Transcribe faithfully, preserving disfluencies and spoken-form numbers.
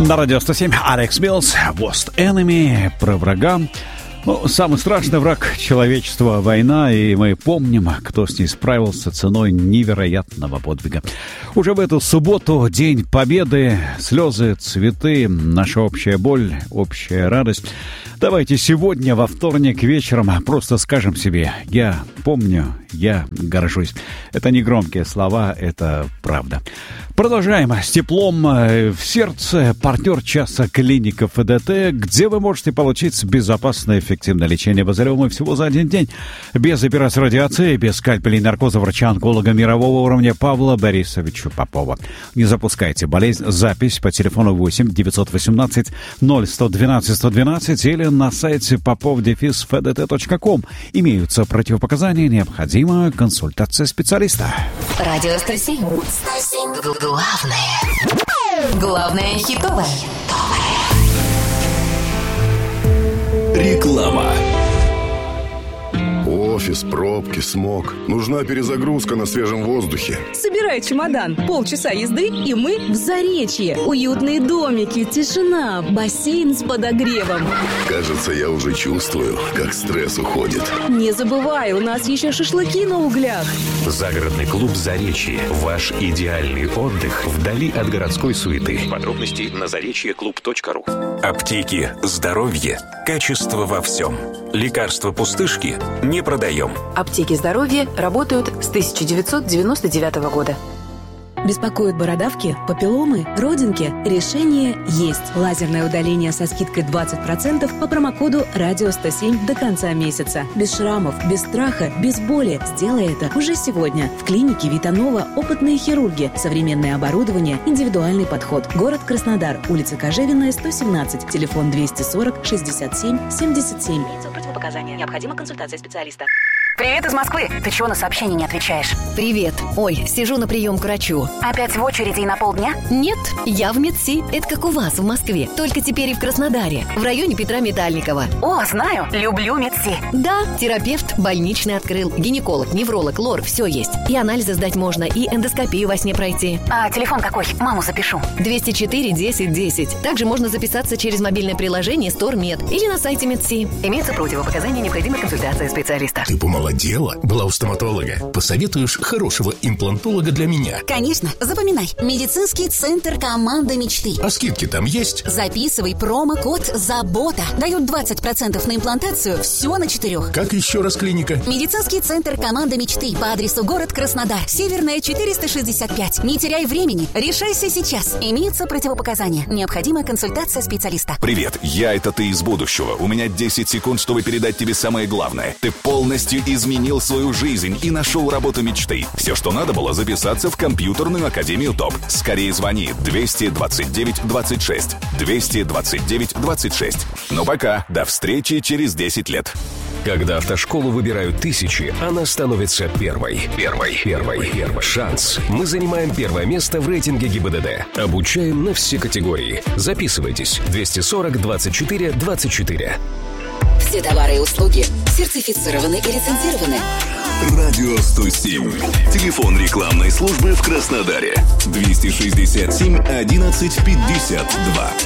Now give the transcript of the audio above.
На радио сто семь Алекс Милс, Worst Enemy, про врага. Ну, самый страшный враг человечества — война, и мы помним, кто с ней справился ценой невероятного подвига. Уже в эту субботу, День Победы, слезы, цветы, наша общая боль, общая радость. Давайте сегодня, во вторник вечером, просто скажем себе: я помню, я горжусь. Это не громкие слова, это правда. Продолжаем с теплом в сердце. Партнер часа — клиника эф дэ тэ, где вы можете получить безопасное и эффективное лечение базалевым всего за один день. Без операции радиации, без скальпелей и наркоза врача-онколога мирового уровня Павла Борисовича Попова. Не запускайте болезнь. Запись по телефону восемь девятьсот восемнадцать ноль сто двенадцать сто двенадцать или на сайте попов дефис эф дэ тэ точка ком. Имеются противопоказания, необходима консультация специалиста. Радио сто семь. Главное. Главное хитовое. Реклама. Офис, пробки, смог. Нужна перезагрузка на свежем воздухе. Собирай чемодан. Полчаса езды, и мы в Заречье. Уютные домики, тишина, бассейн с подогревом. Кажется, я уже чувствую, как стресс уходит. Не забывай, у нас еще шашлыки на углях. Загородный клуб «Заречье». Ваш идеальный отдых вдали от городской суеты. Подробности на заречье клуб точка ру. Аптеки, здоровье, качество во всем. Лекарства пустышки не продаем. Аптеки здоровья работают с тысяча девятьсот девяносто девятого года. Беспокоят бородавки, папилломы, родинки? Решение есть. Лазерное удаление со скидкой двадцать процентов по промокоду радио сто семь до конца месяца. Без шрамов, без страха, без боли. Сделай это уже сегодня. В клинике Витанова опытные хирурги, современное оборудование, индивидуальный подход. Город Краснодар, улица Кожевенная, сто семнадцать, телефон двести сорок шестьдесят семь семьдесят семь. Противопоказания. Необходима консультация специалиста. Привет из Москвы. Ты чего на сообщение не отвечаешь? Привет. Ой, сижу на прием к врачу. Опять в очереди и на полдня? Нет, я в МедСи. Это как у вас в Москве. Только теперь и в Краснодаре. В районе Петра Метальникова. О, знаю. Люблю МедСи. Да, терапевт больничный открыл. Гинеколог, невролог, лор, все есть. И анализы сдать можно, и эндоскопию во сне пройти. А телефон какой? Маму запишу. двести четыре десять десять. Также можно записаться через мобильное приложение StoreMed или на сайте МедСи. Имеются противопоказания, необходима консультация специалиста. Ты помолодела? Была у стоматолога. Посоветуешь хорошего имплантолога для меня? Конечно. Запоминай. Медицинский центр «Команда мечты». А скидки там есть? Записывай промокод «Забота». Дают двадцать процентов на имплантацию. Все на четырех. Как еще раз клиника? Медицинский центр «Команда мечты» по адресу город Краснодар. Северная, четыреста шестьдесят пять. Не теряй времени. Решайся сейчас. Имеются противопоказания. Необходима консультация специалиста. Привет, я — это ты из будущего. У меня десять секунд, чтобы передать тебе самое главное. Ты полностью изменил свою жизнь и нашел работу мечты. Все, что надо было, записаться в компьютерную академию ТОП. Скорее звони двести двадцать девять двадцать шесть. двести двадцать девять двадцать шесть. Ну пока, до встречи через десять лет. Когда автошколу выбирают тысячи, она становится первой. Первой. Первой. Первой. Шанс. Мы занимаем первое место в рейтинге ГИБДД. Обучаем на все категории. Записывайтесь. двести сорок двадцать четыре двадцать четыре. Все товары и услуги сертифицированы и лицензированы. Радио сто семь. Телефон рекламной службы в Краснодаре. двести шестьдесят семь одиннадцать пятьдесят два.